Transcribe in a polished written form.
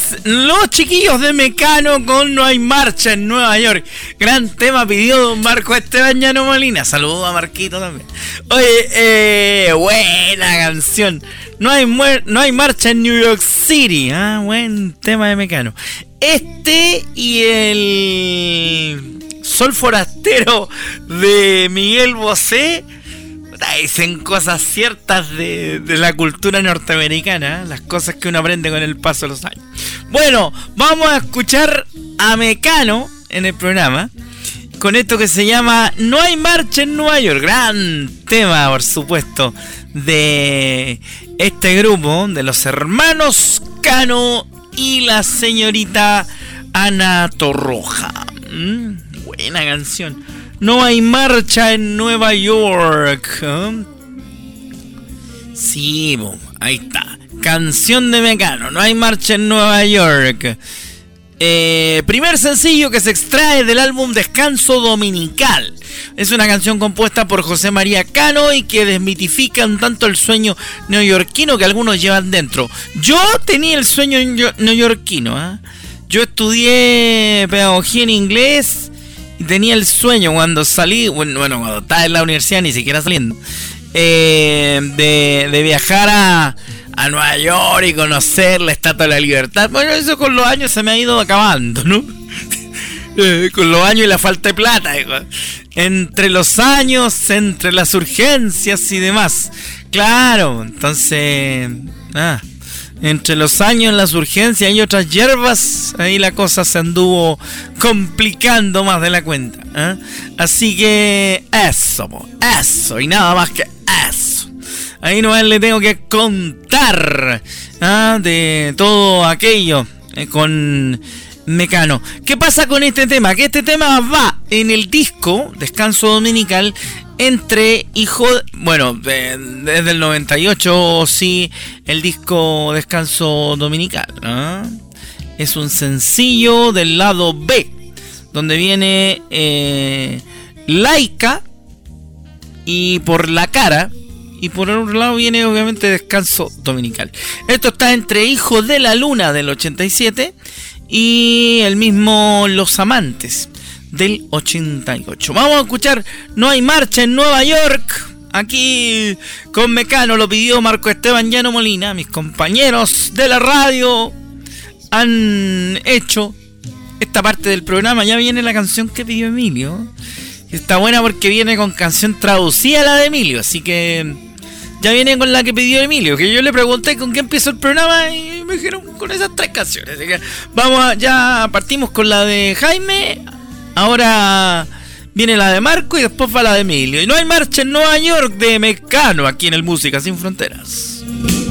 los chiquillos de Mecano con No hay marcha en Nueva York. Gran tema pidió don Marco Esteban Llano Molina. Saludos a Marquito también. Oye, buena canción. No hay marcha en New York City. Buen tema de Mecano. Este y el Sol Forastero de Miguel Bosé dicen cosas ciertas de la cultura norteamericana, las cosas que uno aprende con el paso de los años. Bueno, vamos a escuchar a Mecano en el programa con esto que se llama No hay marcha en Nueva York. Gran tema, por supuesto, de este grupo, de los hermanos Cano y la señorita Ana Torroja. Buena canción. No hay marcha en Nueva York. Sí, ahí está. Canción de Mecano. No hay marcha en Nueva York. Primer sencillo que se extrae del álbum Descanso Dominical. Es una canción compuesta por José María Cano y que desmitifica un tanto el sueño neoyorquino que algunos llevan dentro. Yo tenía el sueño neoyorquino. Yo estudié pedagogía en inglés y tenía el sueño cuando salí, bueno, cuando estaba en la universidad, ni siquiera saliendo, de viajar a Nueva York y conocer la Estatua de la Libertad. Bueno, eso con los años se me ha ido acabando, ¿no? Con los años y la falta de plata, entre los años, entre las urgencias y demás. Claro, entonces, entre los años, las urgencias y otras hierbas, ahí la cosa se anduvo complicando más de la cuenta. Así que eso, y nada más que eso. Ahí nomás le tengo que contar de todo aquello con Mecano. ¿Qué pasa con este tema? Que este tema va en el disco Descanso Dominical entre hijos, bueno, desde el 98, sí, el disco Descanso Dominical. Es un sencillo del lado B, donde viene Laica y Por la Cara, y por otro lado viene obviamente Descanso Dominical. Esto está entre Hijos de la Luna del 87 y el mismo Los Amantes del 88. Vamos a escuchar No hay marcha en Nueva York. Aquí con Mecano, lo pidió Marco Esteban Llano Molina. Mis compañeros de la radio han hecho esta parte del programa. Ya viene la canción que pidió Emilio. Está buena porque viene con canción traducida a la de Emilio. Así que ya viene con la que pidió Emilio, que yo le pregunté con qué empezó el programa y me dijeron con esas 3 canciones. Así que ya partimos con la de Jaime. Ahora viene la de Marco y después va la de Emilio. Y No hay marcha en Nueva York de Mecano, aquí en el Música Sin Fronteras.